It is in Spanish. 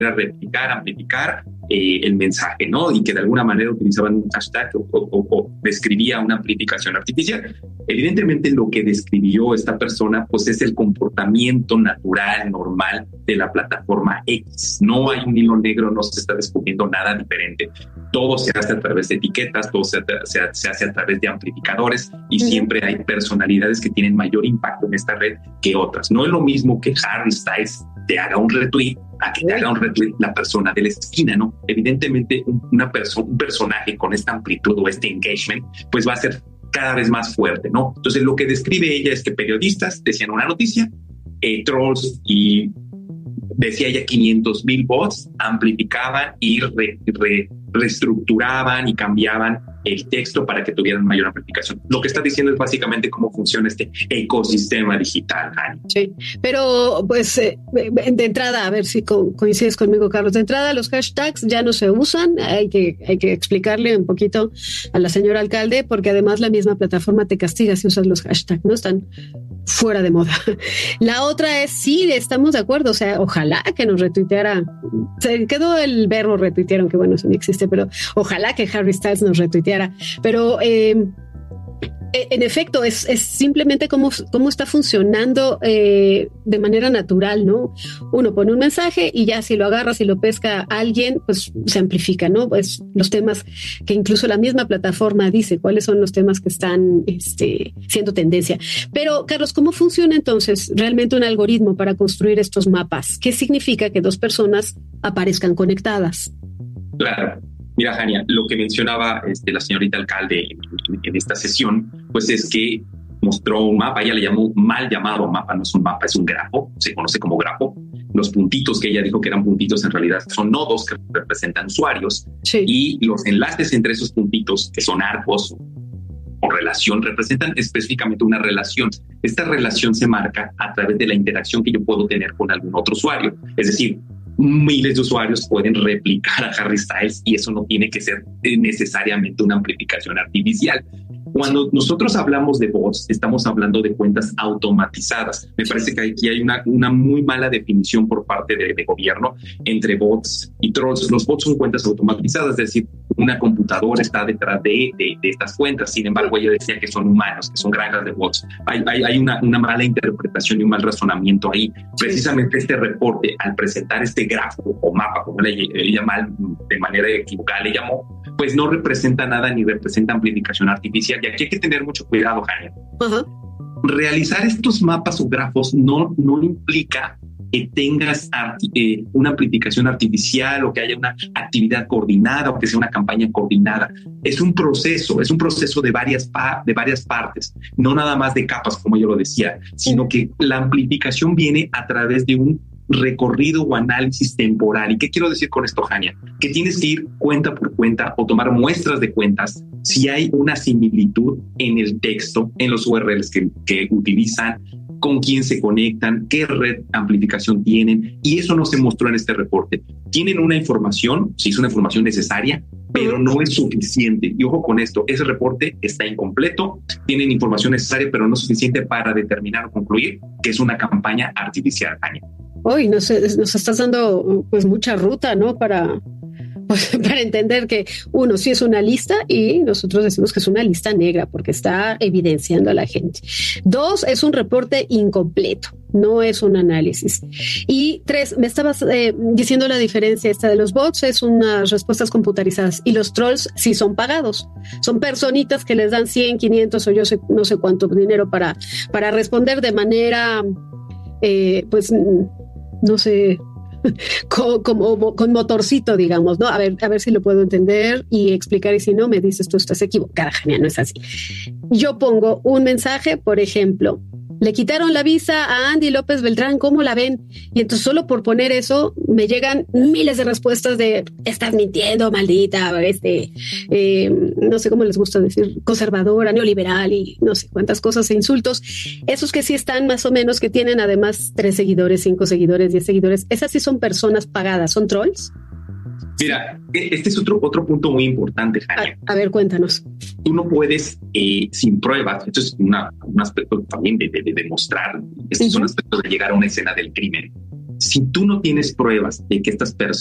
replicar, amplificar el mensaje, ¿no? Y que de alguna manera utilizaban un hashtag o describía una amplificación artificial. Evidentemente lo que describió esta persona pues es el comportamiento natural, normal de la plataforma X. No hay un hilo negro, no se está descubriendo nada diferente. Todo se hace a través de etiquetas, todo se hace a través de amplificadores y siempre hay personalidades que tienen mayor impacto en esta red que otras. No es lo mismo que Harry Styles te haga un retweet a que te haga un retweet la persona de la esquina, ¿no? Evidentemente un personaje con esta amplitud o este engagement pues va a ser cada vez más fuerte, ¿no? Entonces lo que describe ella es que periodistas decían una noticia, trolls y decía ella 500,000 bots amplificaban y reestructuraban y cambiaban el texto para que tuvieran mayor amplificación. Lo que está diciendo es básicamente cómo funciona este ecosistema digital, Ani. Sí, pero pues de entrada, a ver si coincides conmigo, Carlos, de entrada los hashtags ya no se usan, hay que explicarle un poquito a la señora alcalde, porque además la misma plataforma te castiga si usas los hashtags, ¿no? Están fuera de moda. La otra es, sí, estamos de acuerdo, o sea, ojalá que nos retuiteara, se quedó el verbo retuitear, aunque bueno, eso no existe, pero ojalá que Harry Styles nos retuiteara. Pero en efecto, es simplemente cómo está funcionando de manera natural, ¿no? Uno pone un mensaje y ya si lo agarra, si lo pesca alguien, pues se amplifica, ¿no? Pues los temas que incluso la misma plataforma dice, cuáles son los temas que están siendo tendencia. Pero, Carlos, ¿cómo funciona entonces realmente un algoritmo para construir estos mapas? ¿Qué significa que dos personas aparezcan conectadas? Claro. Mira, Jania, lo que mencionaba la señorita alcalde en esta sesión, pues es que mostró un mapa, ella le llamó mal llamado mapa, no es un mapa, es un grafo, se conoce como grafo. Los puntitos que ella dijo que eran puntitos en realidad son nodos que representan usuarios, sí. Y los enlaces entre esos puntitos, que son arcos o relación, representan específicamente una relación. Esta relación se marca a través de la interacción que yo puedo tener con algún otro usuario, es decir, miles de usuarios pueden replicar a Harry Styles y eso no tiene que ser necesariamente una amplificación artificial. Cuando nosotros hablamos de bots, estamos hablando de cuentas automatizadas. Me parece que aquí hay una muy mala definición por parte de gobierno entre bots y trolls. Los bots son cuentas automatizadas, es decir, una computadora está detrás de estas cuentas. Sin embargo, ella decía que son humanos, que son granjas de bots. Hay una mala interpretación y un mal razonamiento ahí. Precisamente este reporte, al presentar este gráfico o mapa, como ella mal de manera equivocada le llamó, pues no representa nada ni representa amplificación artificial. Y aquí hay que tener mucho cuidado, Jania. Realizar estos mapas o grafos no implica que tengas una amplificación artificial o que haya una actividad coordinada o que sea una campaña coordinada. Es un proceso de varias partes, no nada más de capas, como yo lo decía, sino que la amplificación viene a través de un recorrido o análisis temporal. ¿Y qué quiero decir con esto, Jania? Que tienes que ir cuenta por cuenta o tomar muestras de cuentas si hay una similitud en el texto, en los URLs que utilizan, con quién se conectan, qué red amplificación tienen, y eso no se mostró en este reporte. Tienen una información, sí es una información necesaria, pero no es suficiente. Y ojo con esto, ese reporte está incompleto, tienen información necesaria, pero no suficiente para determinar o concluir que es una campaña artificial, Jania. Hoy nos estás dando pues mucha ruta, ¿no? Para entender que uno sí es una lista y nosotros decimos que es una lista negra porque está evidenciando a la gente. 2, es un reporte incompleto, no es un análisis. Y 3, me estabas diciendo la diferencia esta de los bots, es unas respuestas computarizadas y los trolls sí son pagados. Son personitas que les dan 100, 500 o no sé cuánto dinero para responder de manera, pues, no sé, como con motorcito, digamos, ¿no? A ver si lo puedo entender y explicar, y si no, me dices tú estás equivocada, Jania, no es así. Yo pongo un mensaje, por ejemplo, le quitaron la visa a Andy López Beltrán, ¿cómo la ven? Y entonces solo por poner eso me llegan miles de respuestas de estás mintiendo, maldita, no sé cómo les gusta decir, conservadora, neoliberal y no sé cuántas cosas e insultos. Esos que sí están más o menos, que tienen además 3 seguidores, 5 seguidores, 10 seguidores, esas sí son personas pagadas, ¿son trolls? Mira, este es otro punto muy importante, Jania. A ver, cuéntanos. Tú no puedes, sin pruebas, esto es un aspecto también de demostrar, estos son aspectos de llegar a una escena del crimen. si tú no tienes pruebas de que estas personas